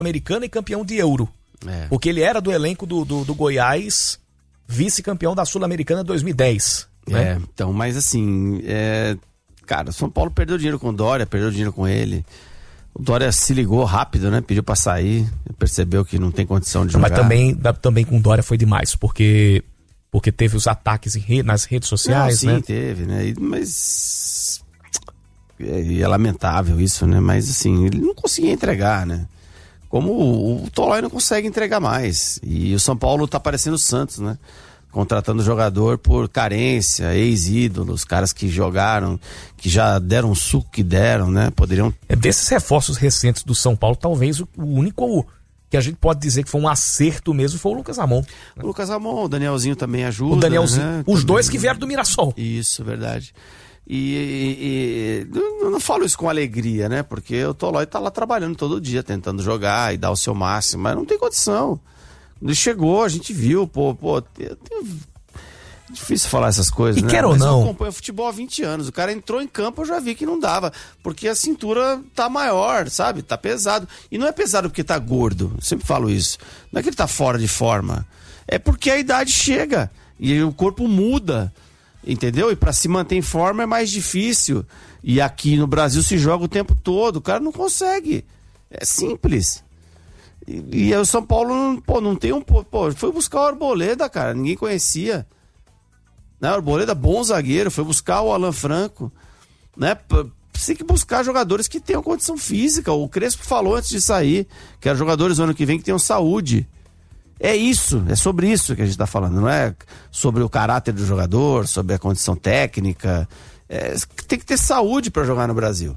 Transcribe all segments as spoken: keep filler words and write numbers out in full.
Sul-Americana e campeão de Euro. É. Porque ele era do elenco do, do, do Goiás, vice-campeão da Sul-Americana dois mil e dez. Né? É, então, mas assim, é... cara, o São Paulo perdeu dinheiro com o Dória, perdeu dinheiro com ele. O Dória se ligou rápido, né? Pediu pra sair, percebeu que não tem condição de jogar. Mas também, também com o Dória foi demais, porque, porque teve os ataques em rede, nas redes sociais, não, sim, né? teve, né? Mas é, é lamentável isso, né? Mas assim, ele não conseguia entregar, né? Como o, o Tolói não consegue entregar mais. E o São Paulo tá parecendo o Santos, né? Contratando jogador por carência, ex-ídolos, caras que jogaram, que já deram o suco que deram, né? Poderiam... É, desses reforços recentes do São Paulo, talvez o, o único que a gente pode dizer que foi um acerto mesmo foi o Lucas Ramon. O Lucas Ramon, o Danielzinho também ajuda. O Danielzinho, né? Os também... dois que vieram do Mirassol. Isso, verdade. E, e, e eu não falo isso com alegria, né? Porque o Tolói tá lá trabalhando todo dia, tentando jogar e dar o seu máximo, mas não tem condição. Ele chegou, a gente viu, pô, pô, é difícil falar essas coisas, e né? quer ou Mas não, eu acompanho futebol há vinte anos, o cara entrou em campo, eu já vi que não dava, porque a cintura tá maior, sabe? Tá pesado. E não é pesado porque tá gordo, eu sempre falo isso. Não é que ele tá fora de forma, é porque a idade chega e o corpo muda, entendeu? E pra se manter em forma é mais difícil. E aqui no Brasil se joga o tempo todo, o cara não consegue. É simples. E, e o São Paulo, pô, não tem um... Pô, foi buscar o Arboleda, cara, ninguém conhecia. Né? O Arboleda, bom zagueiro, foi buscar o Alan Franco, né? Você tem que buscar jogadores que tenham condição física. O Crespo falou antes de sair, que eram jogadores no ano que vem que tenham saúde. É isso, é sobre isso que a gente tá falando, não é sobre o caráter do jogador, sobre a condição técnica. É, tem que ter saúde para jogar no Brasil.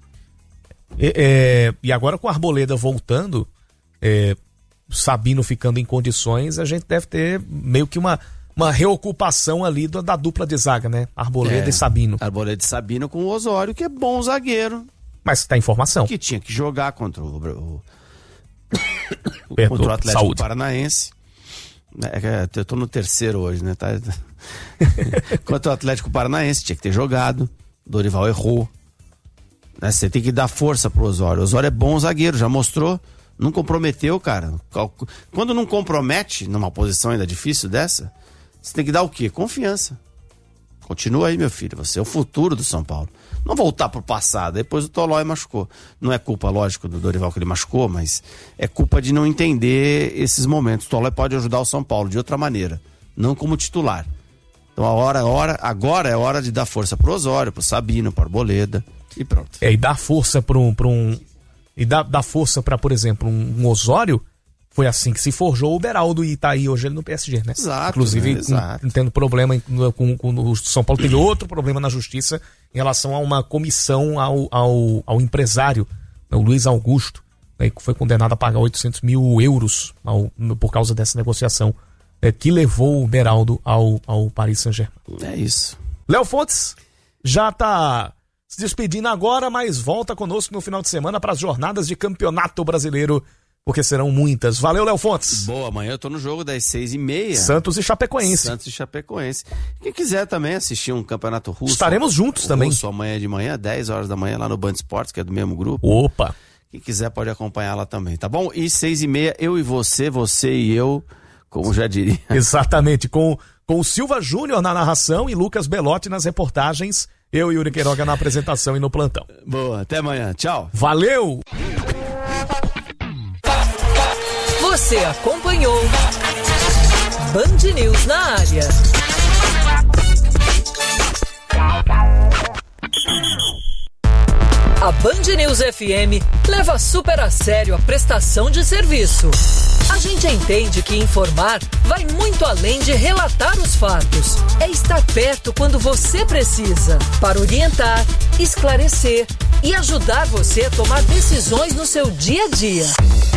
É, é, e agora com o Arboleda voltando... É, Sabino ficando em condições, a gente deve ter meio que uma, uma reocupação ali da, da dupla de zaga, né? Arboleda é, e Sabino. Arboleda e Sabino com o Osório, que é bom zagueiro. Mas tá informação. Que tinha que jogar contra o, o, Perdoa, contra o Atlético saúde. Paranaense. É, eu tô no terceiro hoje, né? Tá... contra o Atlético Paranaense, tinha que ter jogado. Dorival errou. Né? Você tem que dar força pro Osório. O Osório é bom zagueiro, já mostrou. Não comprometeu, cara. Quando não compromete numa posição ainda difícil dessa, você tem que dar o quê? Confiança. Continua aí, meu filho. Você é o futuro do São Paulo. Não voltar pro passado. Depois o Tolói machucou. Não é culpa, lógico, do Dorival que ele machucou, mas é culpa de não entender esses momentos. O Tolói pode ajudar o São Paulo de outra maneira, não como titular. Então a hora, a hora, agora é hora de dar força pro Osório, pro Sabino, pro Arboleda e pronto. É, e dar força pro um... Pro um... E dá, dá força para, por exemplo, um, um Osório, foi assim que se forjou o Beraldo e tá aí hoje ele no P S G, né? Exato. Inclusive, né? Exato. Com, tendo problema com, com o São Paulo, teve outro problema na justiça em relação a uma comissão ao, ao, ao empresário, né, o Luiz Augusto, né, que foi condenado a pagar oitocentos mil euros ao, no, por causa dessa negociação, né, que levou o Beraldo ao, ao Paris Saint-Germain. É isso. Léo Fontes já tá... se despedindo agora, mas volta conosco no final de semana para as jornadas de Campeonato Brasileiro, porque serão muitas. Valeu, Léo Fontes. Boa, amanhã eu tô no jogo das seis e meia. Santos e Chapecoense. Santos e Chapecoense. Quem quiser também assistir um campeonato russo. Estaremos juntos também. Russo amanhã de manhã, dez horas da manhã, lá no Band Esportes, que é do mesmo grupo. Opa! Quem quiser pode acompanhar lá também, tá bom? E seis e meia, eu e você, você e eu, como já diria. Exatamente, com, com o Silva Júnior na narração e Lucas Belotti nas reportagens. Eu e Yuri Queiroga na apresentação e no plantão. Boa, até amanhã. Tchau. Valeu! Você acompanhou Band News na área. A Band News F M leva super a sério a prestação de serviço. A gente entende que informar vai muito além de relatar os fatos. É estar perto quando você precisa, para orientar, esclarecer e ajudar você a tomar decisões no seu dia a dia.